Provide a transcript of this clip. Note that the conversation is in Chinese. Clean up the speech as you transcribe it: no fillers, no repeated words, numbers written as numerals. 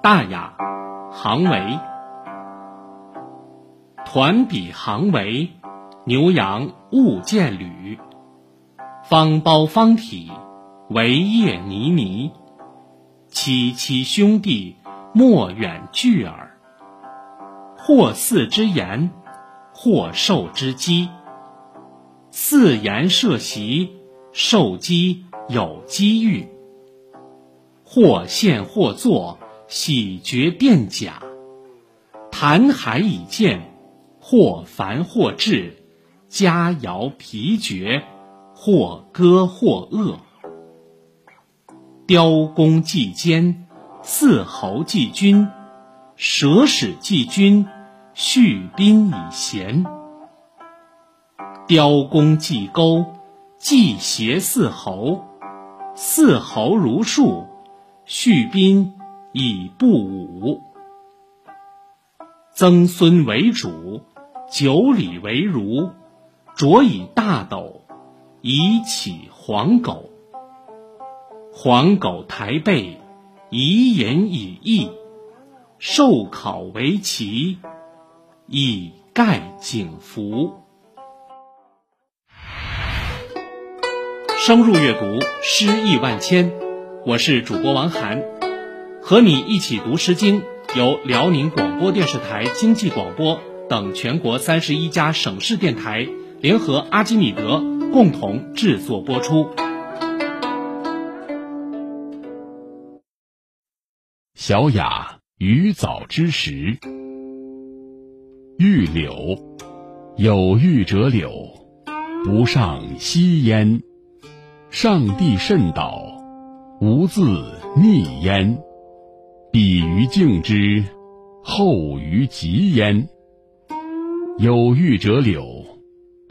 大雅，行为。团比行为，牛羊勿见履。方包方体，惟业泥泥。戚戚兄弟，莫远距耳。或饲之言，或授之机。四言设席，授机有机遇。或现或作，喜绝变假。谈海以见，或繁或至，佳肴疲绝，或歌或恶。雕弓祭奸，四侯祭君，舍使祭君，恤宾以贤。雕弓祭钩，祭邪四侯，四侯如数，恤宾以不武。曾孙为主，九里为儒，着以大斗，以起黄狗。黄狗抬背，以言以义，授考为奇，以盖景服。深入阅读，诗意万千。我是主播王涵，和你一起读诗经，由辽宁广播电视台经济广播等全国31家省市电台联合阿基米德共同制作播出。 小雅于早之时。玉柳，有玉者柳，不上西焉。上帝甚导，无自逆焉。比于敬之，后于极焉。有玉者柳，